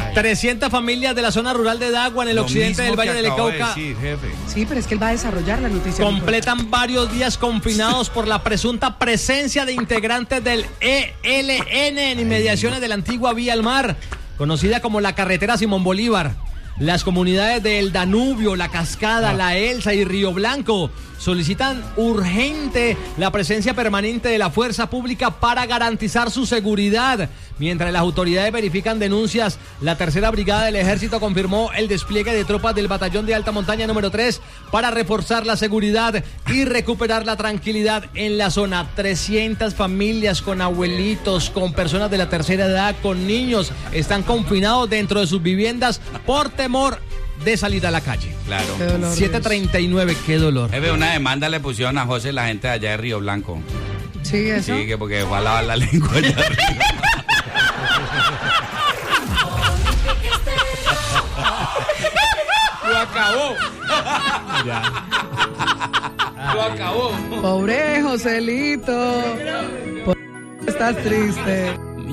300 familias de la zona rural de Dagua, en el occidente del Valle del Cauca. Sí, pero es que él va a desarrollar la noticia. Completan varios días confinados por la presunta presencia de integrantes del ELN en inmediaciones de la antigua Vía al Mar, conocida como la carretera Simón Bolívar. Las comunidades de El Danubio, La Cascada, La Elsa y Río Blanco solicitan urgente la presencia permanente de la fuerza pública para garantizar su seguridad. Mientras las autoridades verifican denuncias, la tercera brigada del ejército confirmó el despliegue de tropas del batallón de alta montaña número 3 para reforzar la seguridad y recuperar la tranquilidad en la zona. 300 familias con abuelitos, con personas de la tercera edad, con niños, están confinados dentro de sus viviendas por temor de salir a la calle. Claro. 7:39, qué dolor. Una demanda le pusieron a José la gente de allá de Río Blanco. Sí, eso. Sí, que porque fue a lavar la lengua allá arriba. Lo acabó. Ya. Lo acabó. Pobre Joselito. Estás triste.